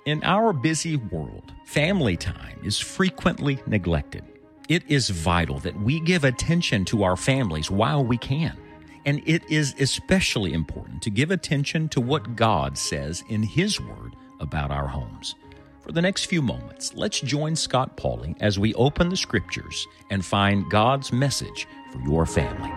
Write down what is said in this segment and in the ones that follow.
In our busy world, family time is frequently neglected. It is vital that we give attention to our families while we can. And it is especially important to give attention to what God says in His Word about our homes. For the next few moments, let's join Scott Pauling as we open the Scriptures and find God's message for your family.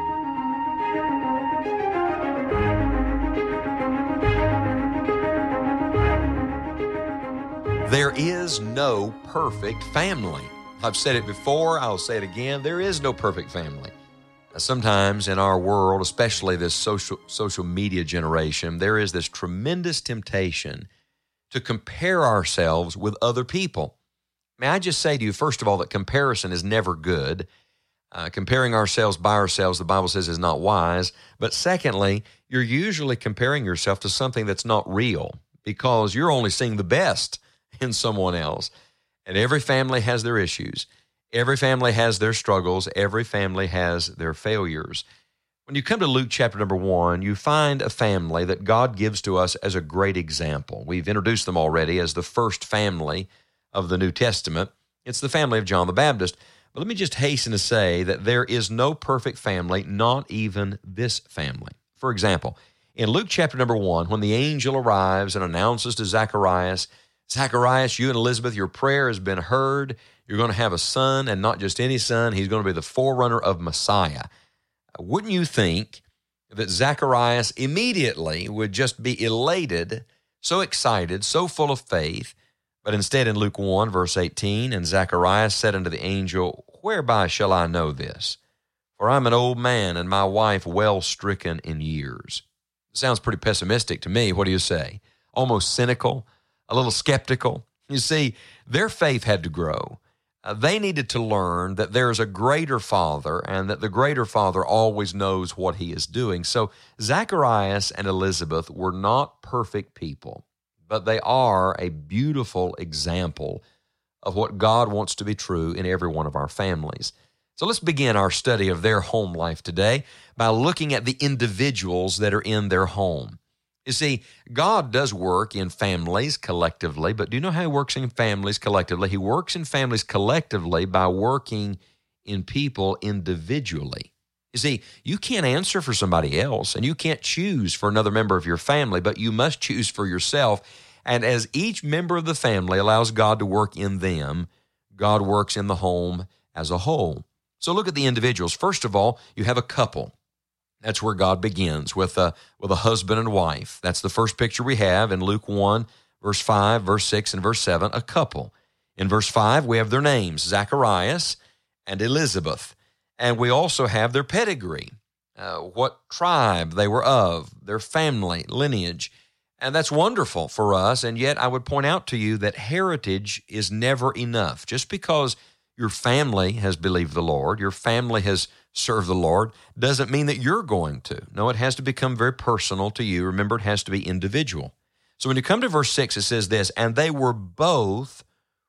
There is no perfect family. I've said it before, I'll say it again. There is no perfect family. Sometimes in our world, especially this social media generation, there is this tremendous temptation to compare ourselves with other people. May I just say to you, first of all, that comparison is never good. Comparing ourselves by ourselves, the Bible says, is not wise. But secondly, you're usually comparing yourself to something that's not real because you're only seeing the best in someone else. And every family has their issues. Every family has their struggles. Every family has their failures. When you come to Luke chapter number 1, you find a family that God gives to us as a great example. We've introduced them already as the first family of the New Testament. It's the family of John the Baptist. But let me just hasten to say that there is no perfect family, not even this family. For example, in Luke chapter number 1, when the angel arrives and announces to Zacharias, Zacharias, you and Elizabeth, your prayer has been heard. You're going to have a son, and not just any son. He's going to be the forerunner of Messiah. Wouldn't you think that Zacharias immediately would just be elated, so excited, so full of faith? But instead in Luke 1, verse 18, and Zacharias said unto the angel, whereby shall I know this? For I'm an old man, and my wife well stricken in years. Sounds pretty pessimistic to me. What do you say? Almost cynical, a little skeptical. You see, their faith had to grow. They needed to learn that there is a greater Father and that the greater Father always knows what He is doing. So Zacharias and Elizabeth were not perfect people, but they are a beautiful example of what God wants to be true in every one of our families. So let's begin our study of their home life today by looking at the individuals that are in their home. You see, God does work in families collectively, but do you know how He works in families collectively? He works in families collectively by working in people individually. You see, you can't answer for somebody else, and you can't choose for another member of your family, but you must choose for yourself. And as each member of the family allows God to work in them, God works in the home as a whole. So look at the individuals. First of all, you have a couple. That's where God begins with a husband and wife. That's the first picture we have in Luke 1, verse 5, verse 6, and verse 7, a couple. In verse 5, we have their names, Zacharias and Elizabeth. And we also have their pedigree, what tribe they were of, their family, lineage. And that's wonderful for us. And yet I would point out to you that heritage is never enough. Just because your family has believed the Lord, your family has served the Lord, doesn't mean that you're going to. No, it has to become very personal to you. Remember, it has to be individual. So when you come to verse 6, it says this, and they were both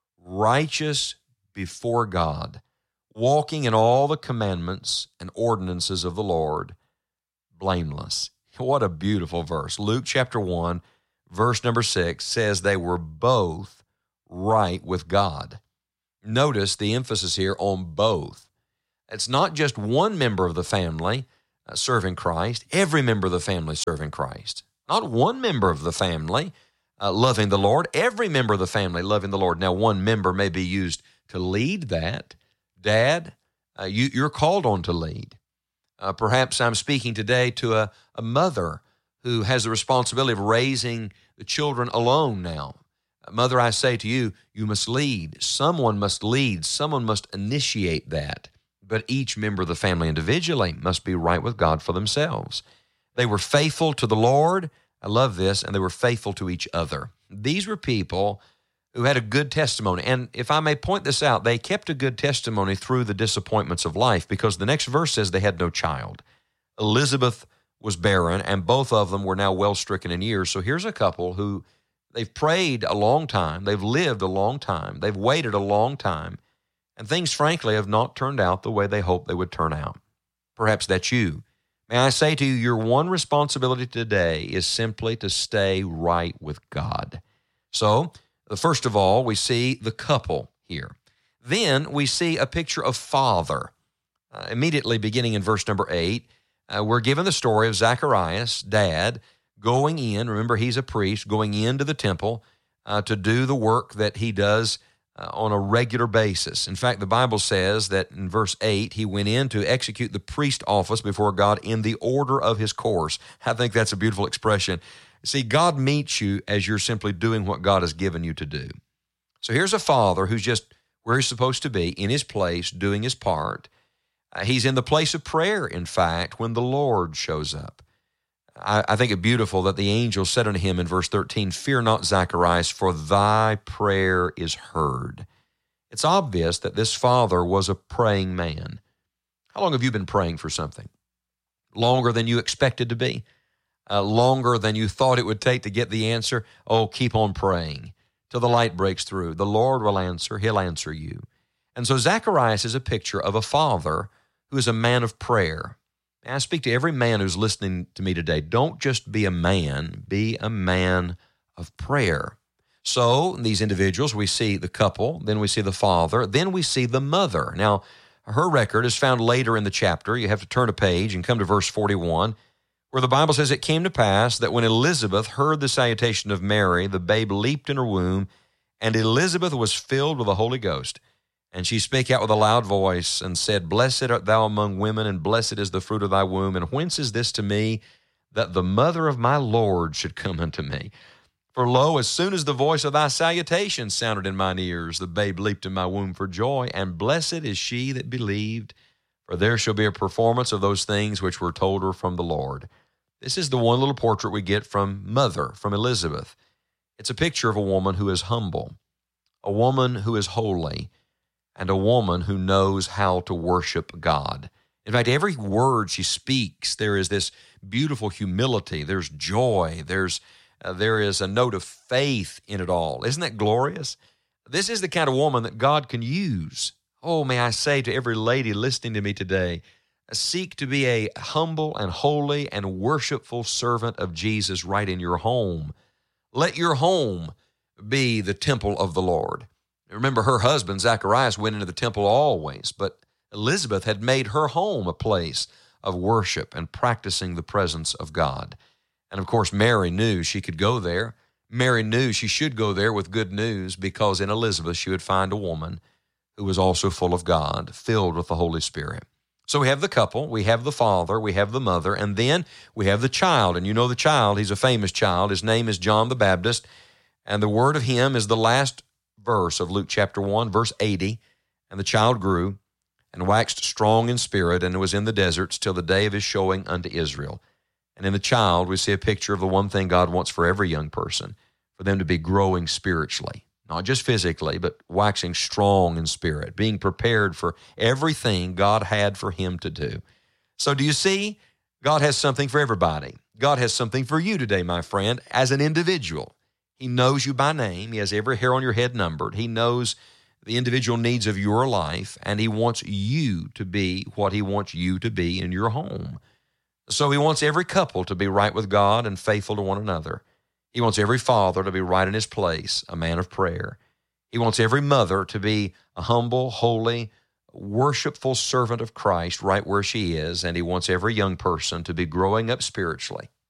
righteous before God, walking in all the commandments and ordinances of the Lord, blameless. What a beautiful verse. Luke chapter 1, verse number 6 says they were both right with God. Notice the emphasis here on both. It's not just one member of the family serving Christ, every member of the family serving Christ. Not one member of the family loving the Lord, every member of the family loving the Lord. Now, one member may be used to lead that. Dad, you're called on to lead. Perhaps I'm speaking today to a mother who has the responsibility of raising the children alone now. Mother, I say to you, you must lead. Someone must lead. Someone must initiate that. But each member of the family individually must be right with God for themselves. They were faithful to the Lord. I love this. And they were faithful to each other. These were people who had a good testimony. And if I may point this out, they kept a good testimony through the disappointments of life, because the next verse says they had no child. Elizabeth was barren, and both of them were now well stricken in years. So here's a couple who they've prayed a long time. They've lived a long time. They've waited a long time. And things, frankly, have not turned out the way they hoped they would turn out. Perhaps that's you. May I say to you, your one responsibility today is simply to stay right with God. So, first of all, we see the couple here. Then we see a picture of father. Immediately beginning in verse number 8, we're given the story of Zacharias, dad, going in. Remember, he's a priest, going into the temple to do the work that he does on a regular basis. In fact, the Bible says that in verse 8, he went in to execute the priest office before God in the order of his course. I think that's a beautiful expression. See, God meets you as you're simply doing what God has given you to do. So here's a father who's just where he's supposed to be, in his place, doing his part. He's in the place of prayer, in fact, when the Lord shows up. I think it beautiful that the angel said unto him in verse 13, "Fear not, Zacharias, for thy prayer is heard." It's obvious that this father was a praying man. How long have you been praying for something? Longer than you expected to be? Longer than you thought it would take to get the answer? Oh, keep on praying till the light breaks through. The Lord will answer. He'll answer you. And so Zacharias is a picture of a father who is a man of prayer. I speak to every man who's listening to me today. Don't just be a man of prayer. So these individuals, we see the couple, then we see the father, then we see the mother. Now, her record is found later in the chapter. You have to turn a page and come to verse 41, where the Bible says, "It came to pass that when Elizabeth heard the salutation of Mary, the babe leaped in her womb, and Elizabeth was filled with the Holy Ghost. And she spake out with a loud voice and said, Blessed art thou among women, and blessed is the fruit of thy womb. And whence is this to me, that the mother of my Lord should come unto me? For lo, as soon as the voice of thy salutation sounded in mine ears, the babe leaped in my womb for joy. And blessed is she that believed, for there shall be a performance of those things which were told her from the Lord." This is the one little portrait we get from mother, from Elizabeth. It's a picture of a woman who is humble, a woman who is holy, and a woman who knows how to worship God. In fact, every word she speaks, there is this beautiful humility. There's joy. There is a note of faith in it all. Isn't that glorious? This is the kind of woman that God can use. Oh, may I say to every lady listening to me today, seek to be a humble and holy and worshipful servant of Jesus right in your home. Let your home be the temple of the Lord. Remember, her husband, Zacharias, went into the temple always, but Elizabeth had made her home a place of worship and practicing the presence of God. And of course, Mary knew she could go there. Mary knew she should go there with good news, because in Elizabeth she would find a woman who was also full of God, filled with the Holy Spirit. So we have the couple, we have the father, we have the mother, and then we have the child. And you know the child, he's a famous child. His name is John the Baptist, and the word of him is the last verse of Luke chapter 1, verse 80. "And the child grew and waxed strong in spirit, and was in the deserts till the day of his showing unto Israel." And in the child, we see a picture of the one thing God wants for every young person, for them to be growing spiritually, not just physically, but waxing strong in spirit, being prepared for everything God had for him to do. So do you see? God has something for everybody. God has something for you today, my friend, as an individual. He knows you by name. He has every hair on your head numbered. He knows the individual needs of your life, and he wants you to be what he wants you to be in your home. So he wants every couple to be right with God and faithful to one another. He wants every father to be right in his place, a man of prayer. He wants every mother to be a humble, holy, worshipful servant of Christ right where she is, and he wants every young person to be growing up spiritually